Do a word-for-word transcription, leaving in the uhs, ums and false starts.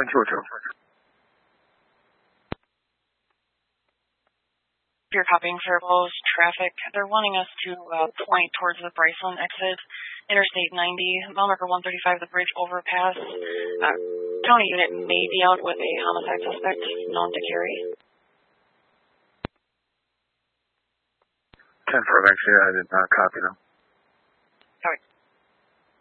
问舅舅。 You're copying Fairbo's traffic. They're wanting us to uh, point towards the Bryceland exit, Interstate ninety, mile marker one thirty-five, the bridge overpass. Uh, county unit may be out with a homicide suspect known to carry. ten four, actually, I did not copy them.